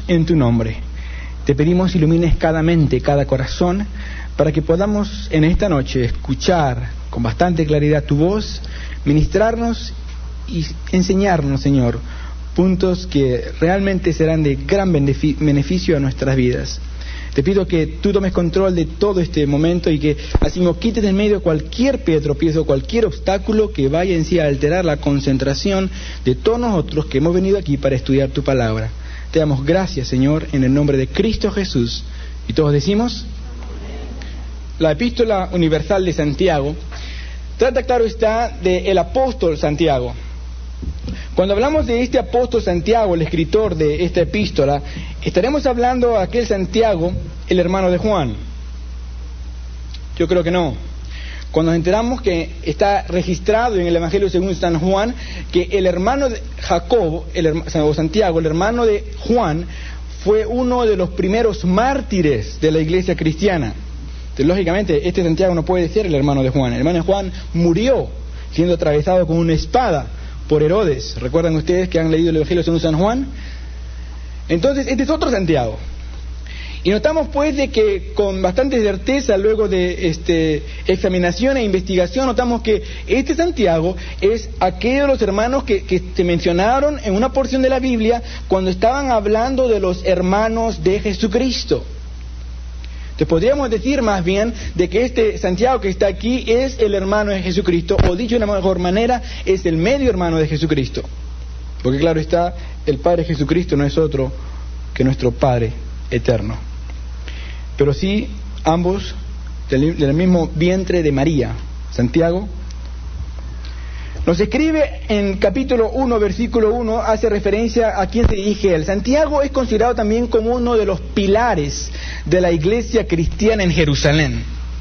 en tu nombre. Te pedimos ilumines cada mente, cada corazón, para que podamos en esta noche escuchar con bastante claridad tu voz, ministrarnos y enseñarnos, Señor, puntos que realmente serán de gran beneficio a nuestras vidas. Te pido que tú tomes control de todo este momento y que así no quites de en medio cualquier pie de tropiezo, cualquier obstáculo que vaya en sí a alterar la concentración de todos nosotros que hemos venido aquí para estudiar tu palabra. Te damos gracias, Señor, en el nombre de Cristo Jesús. Y todos decimos, la epístola universal de Santiago trata, claro está, del apóstol Santiago. Cuando hablamos de este apóstol Santiago, el escritor de esta epístola, estaremos hablando de aquel Santiago, el hermano de Juan. Yo creo que no. Cuando nos enteramos que está registrado en el Evangelio según San Juan, que el hermano de Jacobo, o Santiago, el hermano de Juan, fue uno de los primeros mártires de la iglesia cristiana. Entonces, lógicamente, este Santiago no puede ser el hermano de Juan. El hermano de Juan murió siendo atravesado con una espada por Herodes. ¿Recuerdan ustedes que han leído el Evangelio según San Juan? Entonces, este es otro Santiago. Y notamos pues de que con bastante certeza, luego de examinación e investigación, notamos que este Santiago es aquel de los hermanos que se mencionaron en una porción de la Biblia cuando estaban hablando de los hermanos de Jesucristo. Entonces podríamos decir más bien de que este Santiago que está aquí es el hermano de Jesucristo, o dicho de una mejor manera, es el medio hermano de Jesucristo. Porque claro está, el Padre Jesucristo no es otro que nuestro Padre eterno. Pero sí, ambos del mismo vientre de María. Santiago nos escribe en capítulo 1, versículo 1, hace referencia a quién se dirige él. Santiago es considerado también como uno de los pilares de la iglesia cristiana en Jerusalén.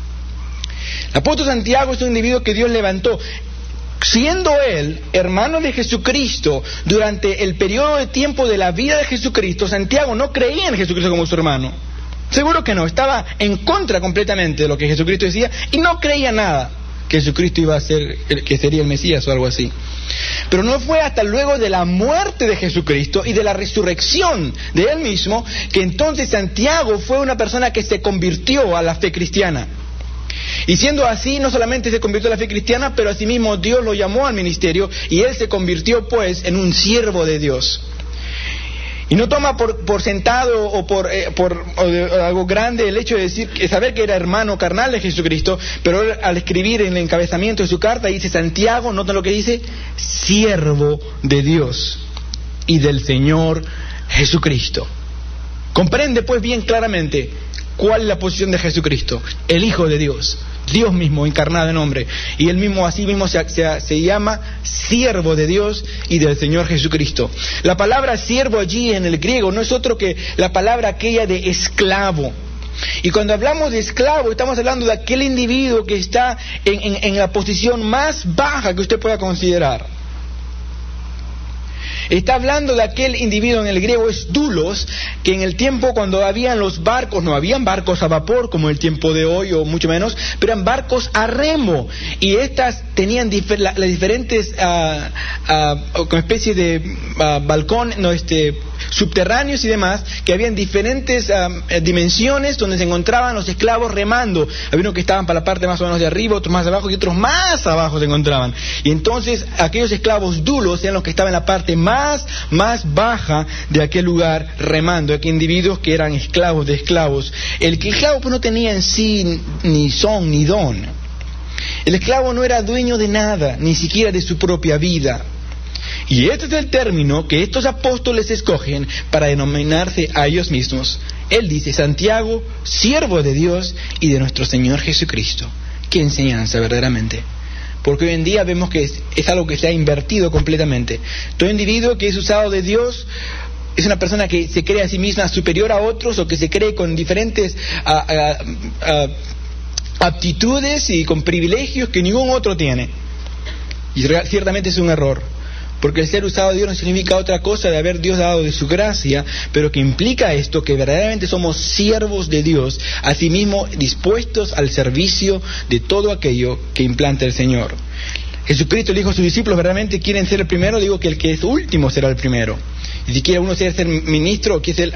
El apóstol Santiago es un individuo que Dios levantó, siendo él hermano de Jesucristo durante el periodo de tiempo de la vida de Jesucristo. Santiago no creía en Jesucristo como su hermano. Seguro que no, estaba en contra completamente de lo que Jesucristo decía y no creía nada que Jesucristo iba a ser, que sería el Mesías o algo así. Pero no fue hasta luego de la muerte de Jesucristo y de la resurrección de él mismo que entonces Santiago fue una persona que se convirtió a la fe cristiana. Y siendo así, no solamente se convirtió a la fe cristiana, pero asimismo Dios lo llamó al ministerio y él se convirtió pues en un siervo de Dios. Y no toma por sentado o por algo grande el hecho de saber que era hermano carnal de Jesucristo, pero él, al escribir en el encabezamiento de su carta dice Santiago, nota lo que dice, siervo de Dios y del Señor Jesucristo. Comprende pues bien claramente cuál es la posición de Jesucristo, el Hijo de Dios, Dios mismo encarnado en hombre, y él mismo así mismo se llama siervo de Dios y del Señor Jesucristo. La palabra siervo allí en el griego no es otro que la palabra aquella de esclavo. Y cuando hablamos de esclavo estamos hablando de aquel individuo que está en la posición más baja que usted pueda considerar. Está hablando de aquel individuo, en el griego es doulos, que en el tiempo cuando habían los barcos, no habían barcos a vapor como el tiempo de hoy o mucho menos, pero eran barcos a remo, y estas tenían las diferentes como especie de balcón, subterráneos y demás, que habían diferentes dimensiones donde se encontraban los esclavos remando. Había unos que estaban para la parte más o menos de arriba, otros más abajo y otros más abajo se encontraban. Y entonces aquellos esclavos doulos eran los que estaban en la parte más baja de aquel lugar remando, aquellos individuos que eran esclavos de esclavos. El esclavo pues no tenía en sí ni son ni don. El esclavo no era dueño de nada, ni siquiera de su propia vida. Y este es el término que estos apóstoles escogen para denominarse a ellos mismos. Él dice, Santiago, siervo de Dios y de nuestro Señor Jesucristo. ¡Qué enseñanza verdaderamente! Porque hoy en día vemos que es algo que se ha invertido completamente. Todo individuo que es usado de Dios es una persona que se cree a sí misma superior a otros, o que se cree con diferentes aptitudes y con privilegios que ningún otro tiene. Y ciertamente es un error. Porque el ser usado de Dios no significa otra cosa de haber Dios dado de su gracia, pero que implica esto, que verdaderamente somos siervos de Dios, asimismo dispuestos al servicio de todo aquello que implanta el Señor. Jesucristo le dijo a sus discípulos, verdaderamente quieren ser el primero, digo que el que es último será el primero. Y si quiere uno ser ministro o quiere ser